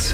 casa.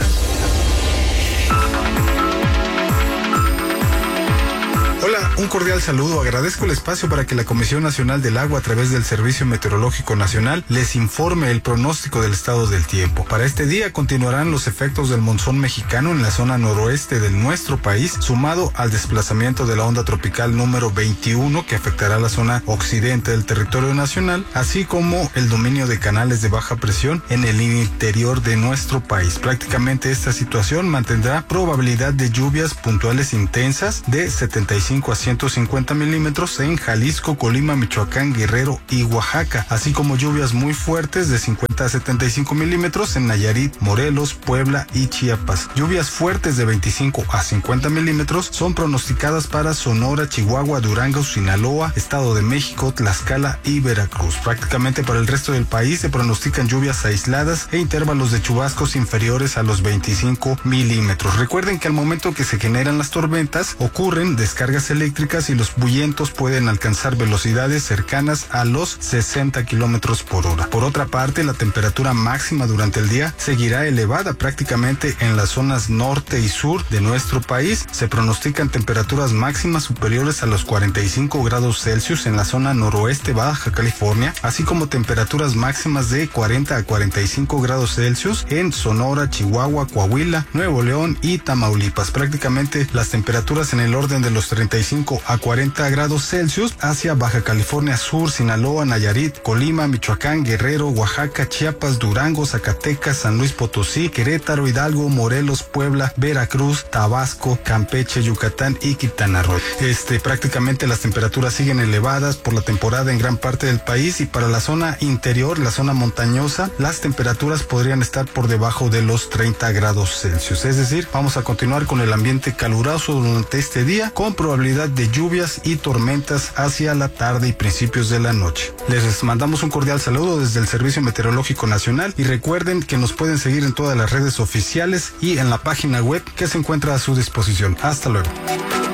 Hola, un cordial saludo. Agradezco el espacio para que la Comisión Nacional del Agua, a través del Servicio Meteorológico Nacional, les informe el pronóstico del estado del tiempo. Para este día continuarán los efectos del monzón mexicano en la zona noroeste de nuestro país, sumado al desplazamiento de la onda tropical número 21 que afectará la zona occidente del territorio nacional, así como el dominio de canales de baja presión en el interior de nuestro país. Prácticamente esta situación mantendrá probabilidad de lluvias puntuales intensas de 75 a 150 milímetros en Jalisco, Colima, Michoacán, Guerrero y Oaxaca, así como lluvias muy fuertes de 50 a 75 milímetros en Nayarit, Morelos, Puebla y Chiapas. Lluvias fuertes de 25 a 50 milímetros son pronosticadas para Sonora, Chihuahua, Durango, Sinaloa, Estado de México, Tlaxcala y Veracruz. Prácticamente para el resto del país se pronostican lluvias aisladas e intervalos de chubascos inferiores a los 25 milímetros. Recuerden que al momento que se generan las tormentas ocurren descargas eléctricas y los vientos pueden alcanzar velocidades cercanas a los 60 kilómetros por hora. Por otra parte, la temperatura máxima durante el día seguirá elevada prácticamente en las zonas norte y sur de nuestro país. Se pronostican temperaturas máximas superiores a los 45 grados Celsius en la zona noroeste Baja California, así como temperaturas máximas de 40 a 45 grados Celsius en Sonora, Chihuahua, Coahuila, Nuevo León y Tamaulipas. Prácticamente las temperaturas en el orden de los 35 a 40 grados Celsius hacia Baja California Sur, Sinaloa, Nayarit, Colima, Michoacán, Guerrero, Oaxaca, Chiapas, Durango, Zacatecas, San Luis Potosí, Querétaro, Hidalgo, Morelos, Puebla, Veracruz, Tabasco, Campeche, Yucatán y Quintana Roo. Prácticamente las temperaturas siguen elevadas por la temporada en gran parte del país, y para la zona interior, la zona montañosa, las temperaturas podrían estar por debajo de los 30 grados Celsius. Es decir, vamos a continuar con el ambiente caluroso durante este día, con probabilidad de lluvias y tormentas hacia la tarde y principios de la noche. Les mandamos un cordial saludo desde el Servicio Meteorológico Nacional, y recuerden que nos pueden seguir en todas las redes oficiales y en la página web que se encuentra a su disposición. Hasta luego.